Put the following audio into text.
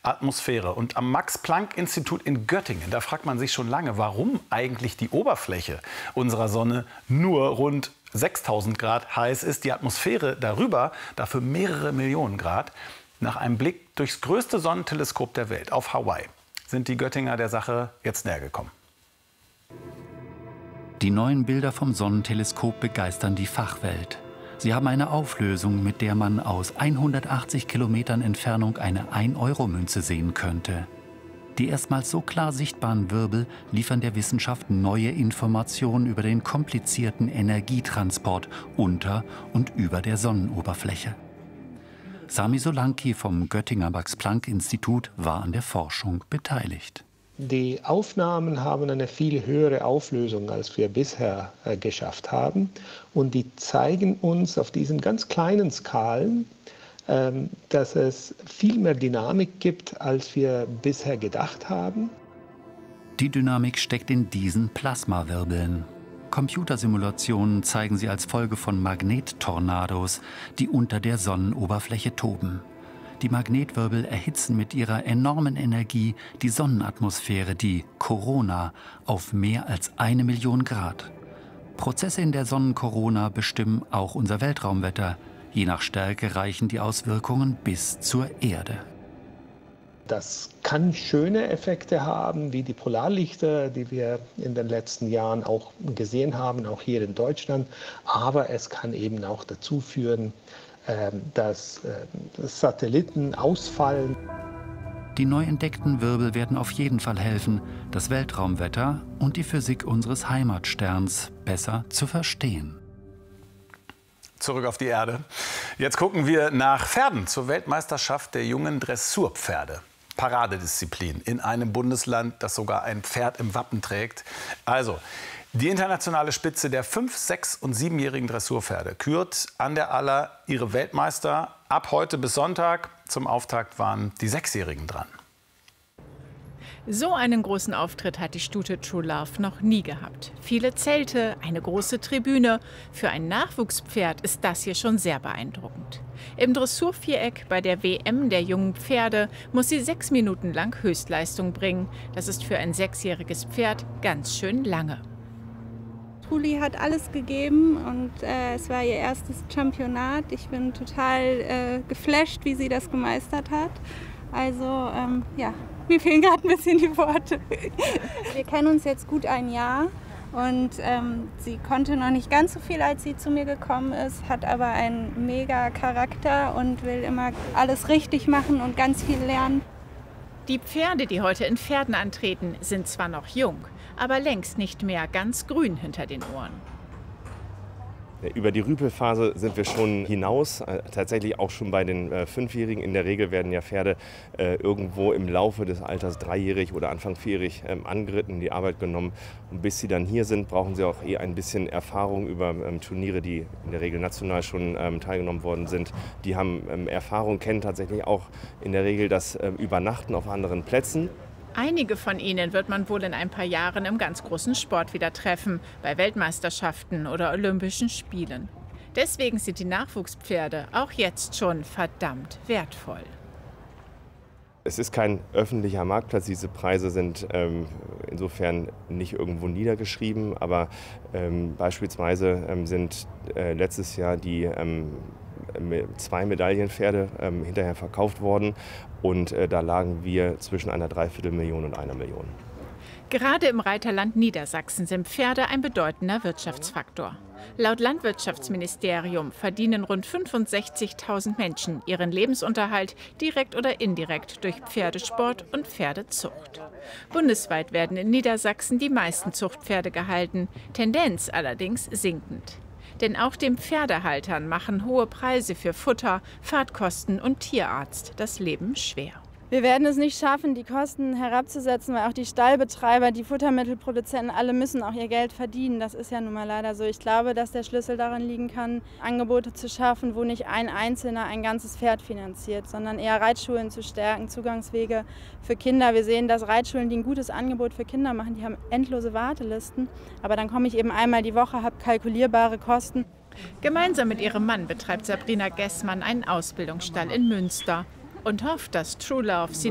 Atmosphäre. Und am Max-Planck-Institut in Göttingen, da fragt man sich schon lange, warum eigentlich die Oberfläche unserer Sonne nur rund 6000 Grad heiß ist, die Atmosphäre darüber dafür mehrere Millionen Grad. Nach einem Blick durchs größte Sonnenteleskop der Welt auf Hawaii sind die Göttinger der Sache jetzt näher gekommen. Die neuen Bilder vom Sonnenteleskop begeistern die Fachwelt. Sie haben eine Auflösung, mit der man aus 180 Kilometern Entfernung eine 1-Euro-Münze sehen könnte. Die erstmals so klar sichtbaren Wirbel liefern der Wissenschaft neue Informationen über den komplizierten Energietransport unter und über der Sonnenoberfläche. Sami Solanki vom Göttinger Max-Planck-Institut war an der Forschung beteiligt. Die Aufnahmen haben eine viel höhere Auflösung, als wir bisher geschafft haben. Und die zeigen uns auf diesen ganz kleinen Skalen, dass es viel mehr Dynamik gibt, als wir bisher gedacht haben. Die Dynamik steckt in diesen Plasmawirbeln. Computersimulationen zeigen sie als Folge von Magnettornados, die unter der Sonnenoberfläche toben. Die Magnetwirbel erhitzen mit ihrer enormen Energie die Sonnenatmosphäre, die Korona, auf mehr als 1 Million Grad. Prozesse in der Sonnenkorona bestimmen auch unser Weltraumwetter. Je nach Stärke reichen die Auswirkungen bis zur Erde. Das kann schöne Effekte haben, wie die Polarlichter, die wir in den letzten Jahren auch gesehen haben, auch hier in Deutschland. Aber es kann eben auch dazu führen, dass Satelliten ausfallen. Die neu entdeckten Wirbel werden auf jeden Fall helfen, das Weltraumwetter und die Physik unseres Heimatsterns besser zu verstehen. Zurück auf die Erde. Jetzt gucken wir nach Pferden zur Weltmeisterschaft der jungen Dressurpferde. Paradedisziplin in einem Bundesland, das sogar ein Pferd im Wappen trägt. Also, die internationale Spitze der 5-, 6- und 7-jährigen Dressurpferde kürt an der Aller ihre Weltmeister. Ab heute bis Sonntag zum Auftakt waren die 6-Jährigen dran. So einen großen Auftritt hat die Stute True Love noch nie gehabt. Viele Zelte, eine große Tribüne. Für ein Nachwuchspferd ist das hier schon sehr beeindruckend. Im Dressurviereck bei der WM der jungen Pferde muss sie 6 Minuten lang Höchstleistung bringen. Das ist für ein 6-jähriges Pferd ganz schön lange. Truli hat alles gegeben und es war ihr erstes Championat. Ich bin total geflasht, wie sie das gemeistert hat. Also ja, mir fehlen gerade ein bisschen die Worte. Wir kennen uns jetzt gut ein Jahr und sie konnte noch nicht ganz so viel, als sie zu mir gekommen ist, hat aber einen mega Charakter und will immer alles richtig machen und ganz viel lernen. Die Pferde, die heute in Pferden antreten, sind zwar noch jung, aber längst nicht mehr ganz grün hinter den Ohren. Über die Rüpelphase sind wir schon hinaus, tatsächlich auch schon bei den 5-Jährigen. In der Regel werden ja Pferde irgendwo im Laufe des Alters 3-jährig oder Anfang 4-jährig angeritten, in die Arbeit genommen. Und bis sie dann hier sind, brauchen sie auch ein bisschen Erfahrung über Turniere, die in der Regel national schon teilgenommen worden sind. Die haben Erfahrung, kennen tatsächlich auch in der Regel das Übernachten auf anderen Plätzen. Einige von ihnen wird man wohl in ein paar Jahren im ganz großen Sport wieder treffen, bei Weltmeisterschaften oder Olympischen Spielen. Deswegen sind die Nachwuchspferde auch jetzt schon verdammt wertvoll. Es ist kein öffentlicher Marktplatz, diese Preise sind insofern nicht irgendwo niedergeschrieben, aber beispielsweise sind letztes Jahr die 2 Medaillenpferde hinterher verkauft worden und da lagen wir zwischen einer Dreiviertelmillion und 1 Million. Gerade im Reiterland Niedersachsen sind Pferde ein bedeutender Wirtschaftsfaktor. Laut Landwirtschaftsministerium verdienen rund 65.000 Menschen ihren Lebensunterhalt direkt oder indirekt durch Pferdesport und Pferdezucht. Bundesweit werden in Niedersachsen die meisten Zuchtpferde gehalten, Tendenz allerdings sinkend. Denn auch den Pferdehaltern machen hohe Preise für Futter, Fahrtkosten und Tierarzt das Leben schwer. Wir werden es nicht schaffen, die Kosten herabzusetzen, weil auch die Stallbetreiber, die Futtermittelproduzenten, alle müssen auch ihr Geld verdienen. Das ist ja nun mal leider so. Ich glaube, dass der Schlüssel darin liegen kann, Angebote zu schaffen, wo nicht ein Einzelner ein ganzes Pferd finanziert, sondern eher Reitschulen zu stärken, Zugangswege für Kinder. Wir sehen, dass Reitschulen, die ein gutes Angebot für Kinder machen, die haben endlose Wartelisten. Aber dann komme ich eben einmal die Woche, habe kalkulierbare Kosten. Gemeinsam mit ihrem Mann betreibt Sabrina Gessmann einen Ausbildungsstall in Münster und hofft, dass True Love sie